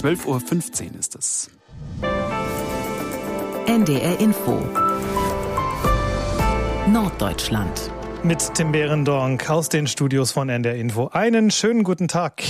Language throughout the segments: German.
12:15 Uhr ist es. NDR Info Norddeutschland. Mit Tim Behrendonck aus den Studios von NDR Info. Einen schönen guten Tag.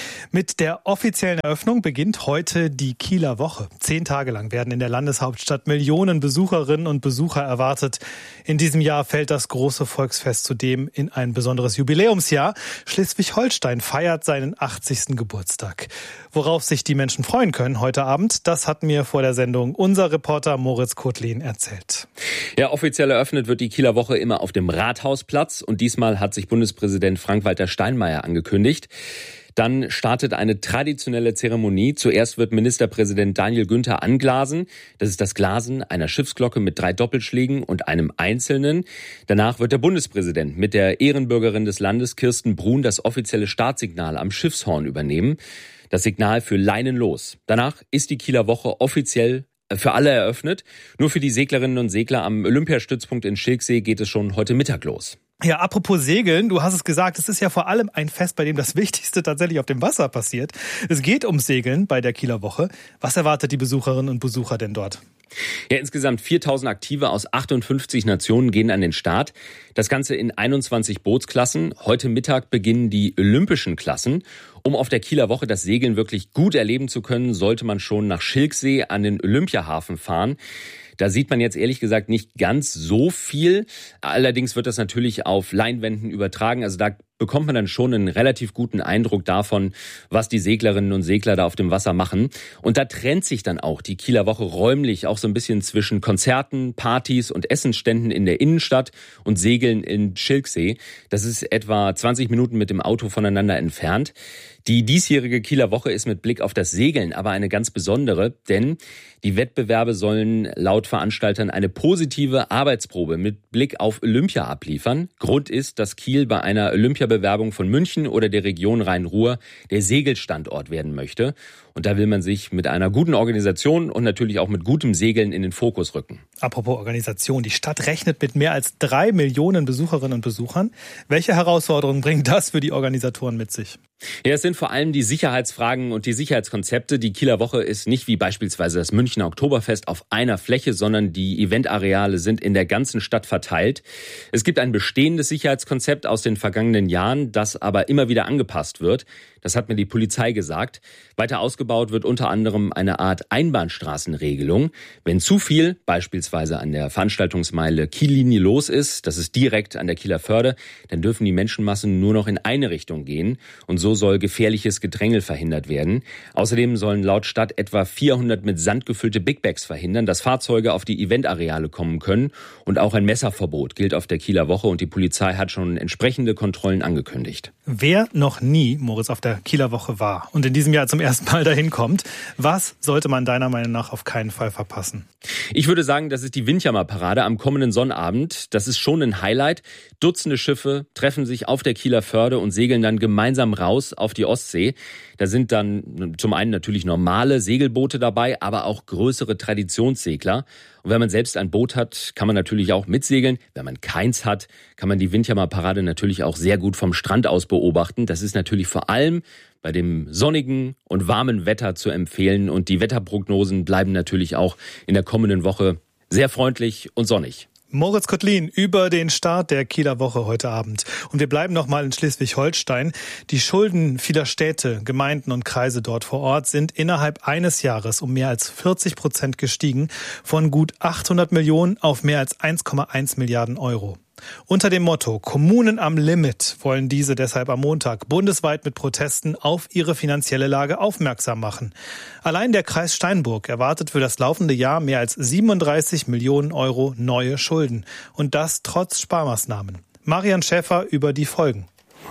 Mit der offiziellen Eröffnung beginnt heute die Kieler Woche. 10 Tage lang werden in der Landeshauptstadt Millionen Besucherinnen und Besucher erwartet. In diesem Jahr fällt das große Volksfest zudem in ein besonderes Jubiläumsjahr. Schleswig-Holstein feiert seinen 80. Geburtstag. Worauf sich die Menschen freuen können heute Abend, das hat mir vor der Sendung unser Reporter Moritz Kotlin erzählt. Ja, offiziell eröffnet wird die Kieler Woche immer auf dem Rathausplatz. Und diesmal hat sich Bundespräsident Frank-Walter Steinmeier angekündigt. Dann startet eine traditionelle Zeremonie. Zuerst wird Ministerpräsident Daniel Günther anglasen. Das ist das Glasen einer Schiffsglocke mit 3 Doppelschlägen und einem einzelnen. Danach wird der Bundespräsident mit der Ehrenbürgerin des Landes Kirsten Brun das offizielle Startsignal am Schiffshorn übernehmen. Das Signal für Leinen los. Danach ist die Kieler Woche offiziell für alle eröffnet. Nur für die Seglerinnen und Segler am Olympiastützpunkt in Schilksee geht es schon heute Mittag los. Ja, apropos Segeln, du hast es gesagt, es ist ja vor allem ein Fest, bei dem das Wichtigste tatsächlich auf dem Wasser passiert. Es geht ums Segeln bei der Kieler Woche. Was erwartet die Besucherinnen und Besucher denn dort? Ja, insgesamt 4.000 Aktive aus 58 Nationen gehen an den Start. Das Ganze in 21 Bootsklassen. Heute Mittag beginnen die olympischen Klassen. Um auf der Kieler Woche das Segeln wirklich gut erleben zu können, sollte man schon nach Schilksee an den Olympiahafen fahren. Da sieht man jetzt ehrlich gesagt nicht ganz so viel. Allerdings wird das natürlich auf Leinwänden übertragen. Also da bekommt man dann schon einen relativ guten Eindruck davon, was die Seglerinnen und Segler da auf dem Wasser machen. Und da trennt sich dann auch die Kieler Woche räumlich auch so ein bisschen zwischen Konzerten, Partys und Essensständen in der Innenstadt und Segeln in Schilksee. Das ist etwa 20 Minuten mit dem Auto voneinander entfernt. Die diesjährige Kieler Woche ist mit Blick auf das Segeln aber eine ganz besondere, denn die Wettbewerbe sollen laut Veranstaltern eine positive Arbeitsprobe mit Blick auf Olympia abliefern. Grund ist, dass Kiel bei einer Olympiabewerbung von München oder der Region Rhein-Ruhr der Segelstandort werden möchte. Und da will man sich mit einer guten Organisation und natürlich auch mit gutem Segeln in den Fokus rücken. Apropos Organisation, die Stadt rechnet mit mehr als 3 Millionen Besucherinnen und Besuchern. Welche Herausforderungen bringt das für die Organisatoren mit sich? Ja, es sind vor allem die Sicherheitsfragen und die Sicherheitskonzepte. Die Kieler Woche ist nicht wie beispielsweise das Münchner Oktoberfest auf einer Fläche, sondern die Eventareale sind in der ganzen Stadt verteilt. Es gibt ein bestehendes Sicherheitskonzept aus den vergangenen Jahren, das aber immer wieder angepasst wird. Das hat mir die Polizei gesagt. Weiter ausgebaut wird unter anderem eine Art Einbahnstraßenregelung. Wenn zu viel, beispielsweise an der Veranstaltungsmeile Kiellinie los ist, das ist direkt an der Kieler Förde, dann dürfen die Menschenmassen nur noch in eine Richtung gehen. Und so soll gefährliches Gedrängel verhindert werden. Außerdem sollen laut Stadt etwa 400 mit Sand gefüllte Big Bags verhindern, dass Fahrzeuge auf die Eventareale kommen können. Und auch ein Messerverbot gilt auf der Kieler Woche und die Polizei hat schon entsprechende Kontrollen angekündigt. Wer noch nie, Moritz, auf der Kieler Woche war und in diesem Jahr zum ersten Mal dahin kommt, was sollte man deiner Meinung nach auf keinen Fall verpassen? Ich würde sagen, das ist die Windjammerparade am kommenden Sonnabend. Das ist schon ein Highlight. Dutzende Schiffe treffen sich auf der Kieler Förde und segeln dann gemeinsam raus auf die Ostsee. Da sind dann zum einen natürlich normale Segelboote dabei, aber auch größere Traditionssegler. Und wenn man selbst ein Boot hat, kann man natürlich auch mitsegeln. Wenn man keins hat, kann man die Windjammerparade natürlich auch sehr gut vom Strand aus beobachten. Das ist natürlich vor allem bei dem sonnigen und warmen Wetter zu empfehlen. Und die Wetterprognosen bleiben natürlich auch in der kommenden Woche sehr freundlich und sonnig. Moritz Kotlin über den Start der Kieler Woche heute Abend. Und wir bleiben nochmal in Schleswig-Holstein. Die Schulden vieler Städte, Gemeinden und Kreise dort vor Ort sind innerhalb eines Jahres um mehr als 40% gestiegen, von gut 800 Millionen auf mehr als 1,1 Milliarden Euro. Unter dem Motto Kommunen am Limit wollen diese deshalb am Montag bundesweit mit Protesten auf ihre finanzielle Lage aufmerksam machen. Allein der Kreis Steinburg erwartet für das laufende Jahr mehr als 37 Millionen Euro neue Schulden. Und das trotz Sparmaßnahmen. Marian Schäfer über die Folgen.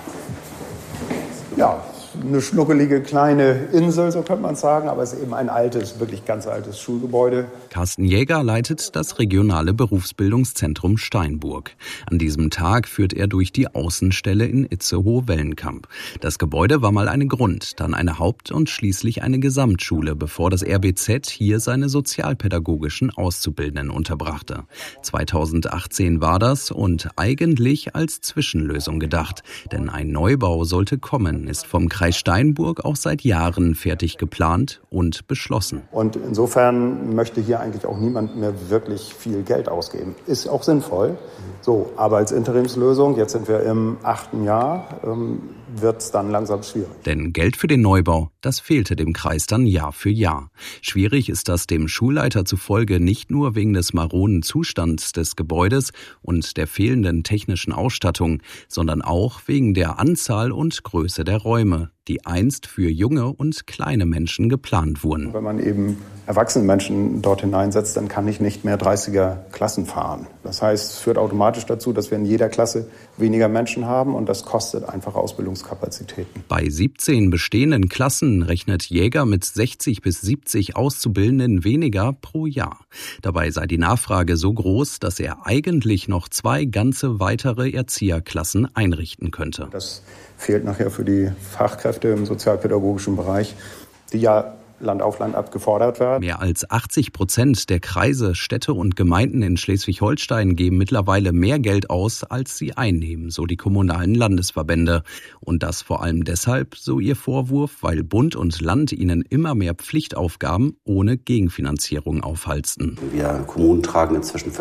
Ja, eine schnuckelige kleine Insel, so könnte man sagen, aber es ist eben ein altes, wirklich ganz altes Schulgebäude. Carsten Jäger leitet das regionale Berufsbildungszentrum Steinburg. An diesem Tag führt er durch die Außenstelle in Itzehoe-Wellenkamp. Das Gebäude war mal eine Grund-, dann eine Haupt- und schließlich eine Gesamtschule, bevor das RBZ hier seine sozialpädagogischen Auszubildenden unterbrachte. 2018 war das und eigentlich als Zwischenlösung gedacht, denn ein Neubau sollte kommen, ist vom Kreis Steinburg auch seit Jahren fertig geplant und beschlossen. Und insofern möchte hier eigentlich auch niemand mehr wirklich viel Geld ausgeben. Ist auch sinnvoll. So, aber als Interimslösung, jetzt sind wir im 8. Jahr, wird es dann langsam schwierig. Denn Geld für den Neubau, das fehlte dem Kreis dann Jahr für Jahr. Schwierig ist das dem Schulleiter zufolge nicht nur wegen des maroden Zustands des Gebäudes und der fehlenden technischen Ausstattung, sondern auch wegen der Anzahl und Größe der Räume, die einst für junge und kleine Menschen geplant wurden. Wenn man eben erwachsene Menschen dort hineinsetzt, dann kann ich nicht mehr 30er-Klassen fahren. Das heißt, es führt automatisch dazu, dass wir in jeder Klasse weniger Menschen haben und das kostet einfach Ausbildungskapazitäten. Bei 17 bestehenden Klassen rechnet Jäger mit 60 bis 70 Auszubildenden weniger pro Jahr. Dabei sei die Nachfrage so groß, dass er eigentlich noch 2 ganze weitere Erzieherklassen einrichten könnte. Das fehlt nachher für die Fachkräfte im sozialpädagogischen Bereich, die ja Land auf Land ab gefordert werden. Mehr als 80% der Kreise, Städte und Gemeinden in Schleswig-Holstein geben mittlerweile mehr Geld aus, als sie einnehmen, so die kommunalen Landesverbände. Und das vor allem deshalb, so ihr Vorwurf, weil Bund und Land ihnen immer mehr Pflichtaufgaben ohne Gegenfinanzierung aufhalsten. Wir Kommunen tragen inzwischen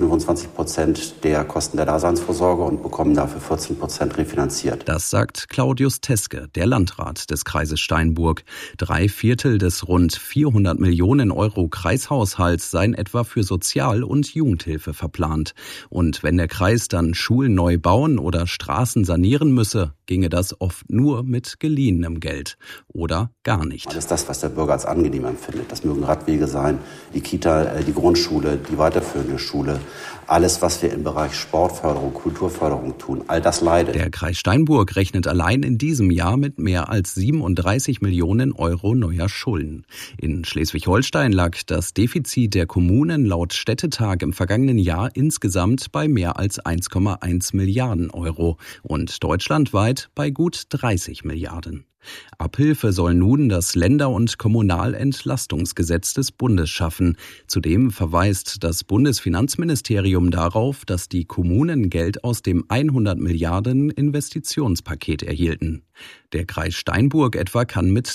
25% der Kosten der Daseinsvorsorge und bekommen dafür 14% refinanziert. Das sagt Claudius Teske, der Landrat des Kreises Steinburg. 3/4 des rund 400 Millionen Euro Kreishaushalts seien etwa für Sozial- und Jugendhilfe verplant. Und wenn der Kreis dann Schulen neu bauen oder Straßen sanieren müsse, ginge das oft nur mit geliehenem Geld oder gar nicht. Das ist das, was der Bürger als angenehm empfindet. Das mögen Radwege sein, die Kita, die Grundschule, die weiterführende Schule. Alles, was wir im Bereich Sportförderung, Kulturförderung tun, all das leidet. Der Kreis Steinburg rechnet allein in diesem Jahr mit mehr als 37 Millionen Euro neuer Schulden. In Schleswig-Holstein lag das Defizit der Kommunen laut Städtetag im vergangenen Jahr insgesamt bei mehr als 1,1 Milliarden Euro und deutschlandweit bei gut 30 Milliarden. Abhilfe soll nun das Länder- und Kommunalentlastungsgesetz des Bundes schaffen. Zudem verweist das Bundesfinanzministerium darauf, dass die Kommunen Geld aus dem 100 Milliarden Investitionspaket erhielten. Der Kreis Steinburg etwa kann mit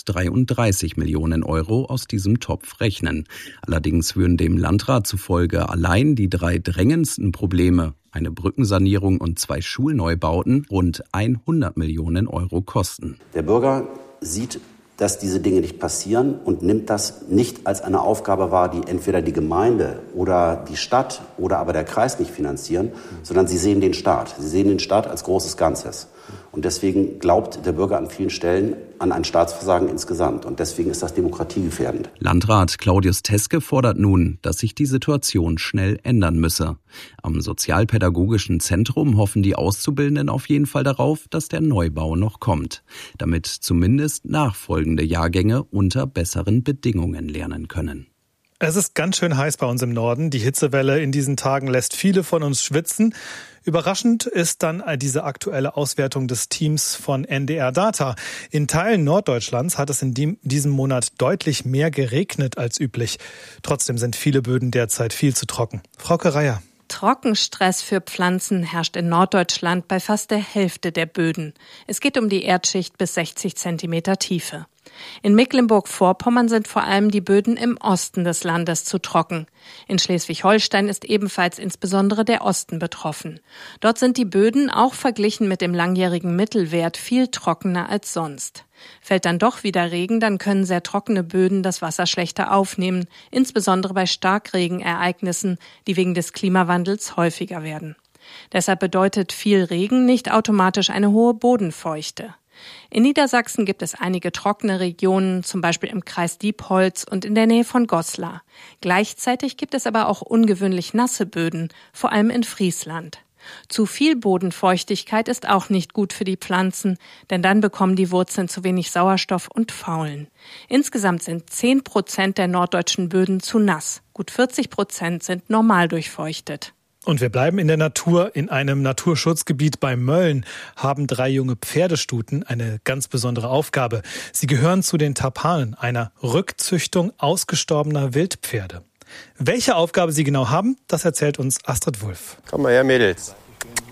33 Millionen Euro aus diesem Topf rechnen. Allerdings würden dem Landrat zufolge allein die 3 drängendsten Probleme, eine Brückensanierung und 2 Schulneubauten, rund 100 Millionen Euro kosten. Der Bürger sieht, dass diese Dinge nicht passieren und nimmt das nicht als eine Aufgabe wahr, die entweder die Gemeinde oder die Stadt oder aber der Kreis nicht finanzieren, sondern sie sehen den Staat. Sie sehen den Staat als großes Ganzes. Und deswegen glaubt der Bürger an vielen Stellen an ein Staatsversagen insgesamt. Und deswegen ist das demokratiegefährdend. Landrat Claudius Teske fordert nun, dass sich die Situation schnell ändern müsse. Am Sozialpädagogischen Zentrum hoffen die Auszubildenden auf jeden Fall darauf, dass der Neubau noch kommt, damit zumindest nachfolgende Jahrgänge unter besseren Bedingungen lernen können. Es ist ganz schön heiß bei uns im Norden. Die Hitzewelle in diesen Tagen lässt viele von uns schwitzen. Überraschend ist dann diese aktuelle Auswertung des Teams von NDR Data. In Teilen Norddeutschlands hat es in diesem Monat deutlich mehr geregnet als üblich. Trotzdem sind viele Böden derzeit viel zu trocken. Frauke Reier. Trockenstress für Pflanzen herrscht in Norddeutschland bei fast der Hälfte der Böden. Es geht um die Erdschicht bis 60 Zentimeter Tiefe. In Mecklenburg-Vorpommern sind vor allem die Böden im Osten des Landes zu trocken. In Schleswig-Holstein ist ebenfalls insbesondere der Osten betroffen. Dort sind die Böden auch verglichen mit dem langjährigen Mittelwert viel trockener als sonst. Fällt dann doch wieder Regen, dann können sehr trockene Böden das Wasser schlechter aufnehmen, insbesondere bei Starkregenereignissen, die wegen des Klimawandels häufiger werden. Deshalb bedeutet viel Regen nicht automatisch eine hohe Bodenfeuchte. In Niedersachsen gibt es einige trockene Regionen, zum Beispiel im Kreis Diepholz und in der Nähe von Goslar. Gleichzeitig gibt es aber auch ungewöhnlich nasse Böden, vor allem in Friesland. Zu viel Bodenfeuchtigkeit ist auch nicht gut für die Pflanzen, denn dann bekommen die Wurzeln zu wenig Sauerstoff und faulen. Insgesamt sind 10% der norddeutschen Böden zu nass. Gut 40% sind normal durchfeuchtet. Und wir bleiben in der Natur. In einem Naturschutzgebiet bei Mölln haben 3 junge Pferdestuten eine ganz besondere Aufgabe. Sie gehören zu den Tapalen, einer Rückzüchtung ausgestorbener Wildpferde. Welche Aufgabe sie genau haben, das erzählt uns Astrid Wulff. Komm mal her, Mädels.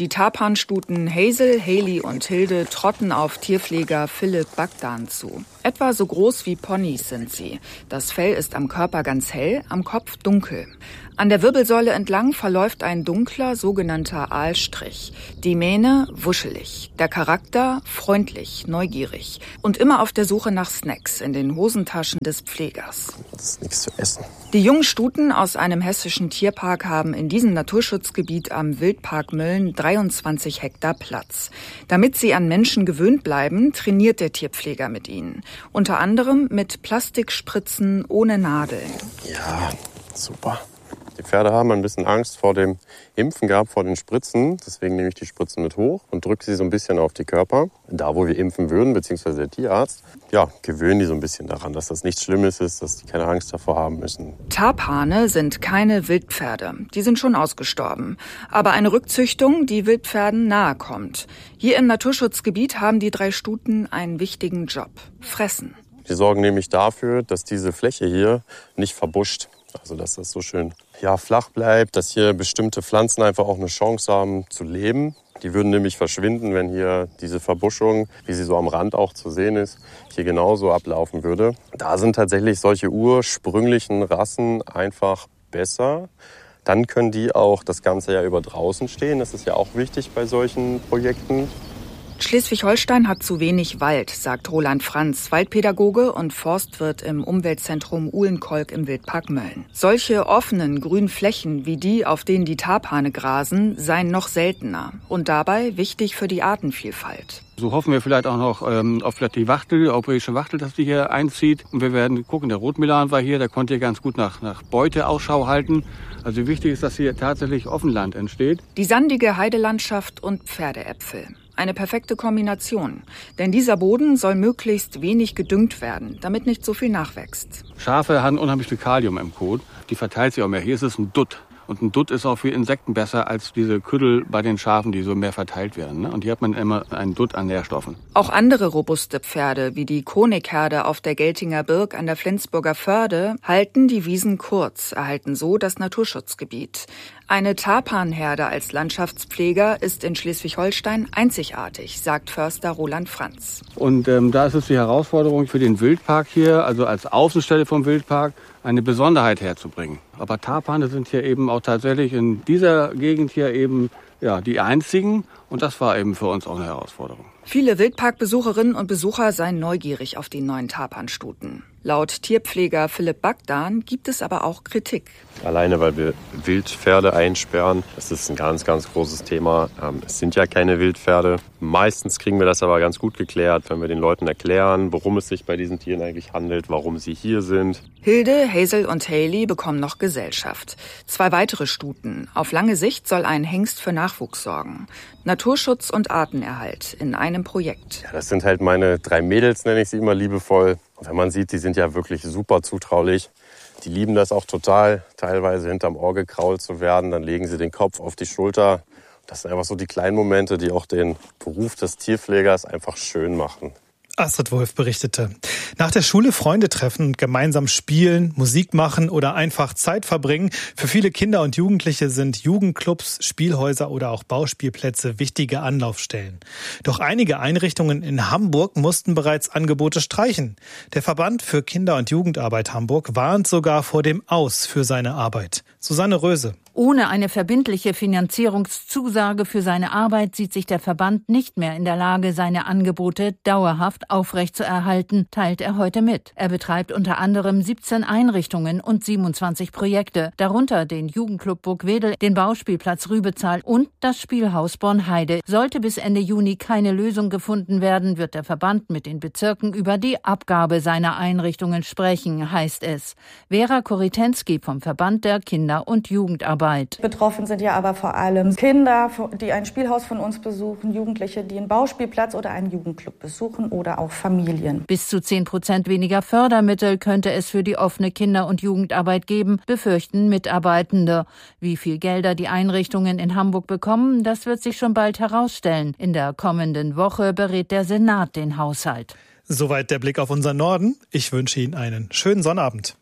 Die Tarpanstuten Hazel, Hailey und Hilde trotten auf Tierpfleger Philipp Bagdan zu. Etwa so groß wie Ponys sind sie. Das Fell ist am Körper ganz hell, am Kopf dunkel. An der Wirbelsäule entlang verläuft ein dunkler, sogenannter Aalstrich. Die Mähne wuschelig, der Charakter freundlich, neugierig und immer auf der Suche nach Snacks in den Hosentaschen des Pflegers. Das ist nichts zu essen. Die jungen Stuten aus einem hessischen Tierpark haben in diesem Naturschutzgebiet am Wildpark Mölln 23 Hektar Platz. Damit sie an Menschen gewöhnt bleiben, trainiert der Tierpfleger mit ihnen. Unter anderem mit Plastikspritzen ohne Nadeln. Ja, super. Die Pferde haben ein bisschen Angst vor dem Impfen gehabt, vor den Spritzen. Deswegen nehme ich die Spritzen mit hoch und drücke sie so ein bisschen auf die Körper. Da, wo wir impfen würden, beziehungsweise der Tierarzt, gewöhnen die so ein bisschen daran, dass das nichts Schlimmes ist, dass die keine Angst davor haben müssen. Tarpane sind keine Wildpferde. Die sind schon ausgestorben. Aber eine Rückzüchtung, die Wildpferden nahe kommt. Hier im Naturschutzgebiet haben die 3 Stuten einen wichtigen Job. Fressen. Die sorgen nämlich dafür, dass diese Fläche hier nicht verbuscht. Also dass das so schön flach bleibt, dass hier bestimmte Pflanzen einfach auch eine Chance haben zu leben. Die würden nämlich verschwinden, wenn hier diese Verbuschung, wie sie so am Rand auch zu sehen ist, hier genauso ablaufen würde. Da sind tatsächlich solche ursprünglichen Rassen einfach besser. Dann können die auch das ganze Jahr über draußen stehen. Das ist ja auch wichtig bei solchen Projekten. Schleswig-Holstein hat zu wenig Wald, sagt Roland Franz, Waldpädagoge und Forstwirt im Umweltzentrum Uhlenkolk im Wildpark Mölln. Solche offenen grünen Flächen wie die, auf denen die Tarpane grasen, seien noch seltener und dabei wichtig für die Artenvielfalt. So hoffen wir vielleicht auch noch auf vielleicht die Wachtel, die europäische Wachtel, dass die hier einzieht. Und wir werden gucken, der Rotmilan war hier, der konnte hier ganz gut nach Beute Ausschau halten. Also wichtig ist, dass hier tatsächlich Offenland entsteht. Die sandige Heidelandschaft und Pferdeäpfel. Eine perfekte Kombination. Denn dieser Boden soll möglichst wenig gedüngt werden, damit nicht so viel nachwächst. Schafe haben unheimlich viel Kalium im Kot. Die verteilt sich auch mehr. Hier ist es ein Dutt. Und ein Dutt ist auch für Insekten besser als diese Küddel bei den Schafen, die so mehr verteilt werden. Und hier hat man immer einen Dutt an Nährstoffen. Auch andere robuste Pferde, wie die Konigherde auf der Geltinger Birk an der Flensburger Förde, halten die Wiesen kurz, erhalten so das Naturschutzgebiet. Eine Tarpanherde als Landschaftspfleger ist in Schleswig-Holstein einzigartig, sagt Förster Roland Franz. Und da ist es die Herausforderung für den Wildpark hier, also als Außenstelle vom Wildpark, eine Besonderheit herzubringen. Aber Tarpane sind hier eben auch tatsächlich in dieser Gegend hier eben die einzigen. Und das war eben für uns auch eine Herausforderung. Viele Wildparkbesucherinnen und Besucher seien neugierig auf die neuen Tarpanstuten. Laut Tierpfleger Philipp Bagdan gibt es aber auch Kritik. Alleine, weil wir Wildpferde einsperren, das ist ein ganz, ganz großes Thema. Es sind ja keine Wildpferde. Meistens kriegen wir das aber ganz gut geklärt, wenn wir den Leuten erklären, worum es sich bei diesen Tieren eigentlich handelt, warum sie hier sind. Hilde, Hazel und Hailey bekommen noch Gesellschaft. 2 weitere Stuten. Auf lange Sicht soll ein Hengst für Nachwuchs sorgen. Naturschutz und Artenerhalt in einem Projekt. Ja, das sind halt meine 3 Mädels, nenne ich sie immer liebevoll. Und wenn man sieht, die sind ja wirklich super zutraulich. Die lieben das auch total, teilweise hinterm Ohr gekrault zu werden. Dann legen sie den Kopf auf die Schulter. Das sind einfach so die kleinen Momente, die auch den Beruf des Tierpflegers einfach schön machen. Astrid Wolf berichtete. Nach der Schule Freunde treffen und gemeinsam spielen, Musik machen oder einfach Zeit verbringen. Für viele Kinder und Jugendliche sind Jugendclubs, Spielhäuser oder auch Bauspielplätze wichtige Anlaufstellen. Doch einige Einrichtungen in Hamburg mussten bereits Angebote streichen. Der Verband für Kinder- und Jugendarbeit Hamburg warnt sogar vor dem Aus für seine Arbeit. Susanne Röse. Ohne eine verbindliche Finanzierungszusage für seine Arbeit sieht sich der Verband nicht mehr in der Lage, seine Angebote dauerhaft aufrechtzuerhalten, teilt er heute mit. Er betreibt unter anderem 17 Einrichtungen und 27 Projekte, darunter den Jugendclub Burgwedel, den Bauspielplatz Rübezahl und das Spielhaus Bornheide. Sollte bis Ende Juni keine Lösung gefunden werden, wird der Verband mit den Bezirken über die Abgabe seiner Einrichtungen sprechen, heißt es. Vera Korytensky vom Verband der Kinder- und Jugendarbeit. Betroffen sind ja aber vor allem Kinder, die ein Spielhaus von uns besuchen, Jugendliche, die einen Bauspielplatz oder einen Jugendclub besuchen oder auch Familien. Bis zu 10% weniger Fördermittel könnte es für die offene Kinder- und Jugendarbeit geben, befürchten Mitarbeitende. Wie viel Gelder die Einrichtungen in Hamburg bekommen, das wird sich schon bald herausstellen. In der kommenden Woche berät der Senat den Haushalt. Soweit der Blick auf unseren Norden. Ich wünsche Ihnen einen schönen Sonnabend.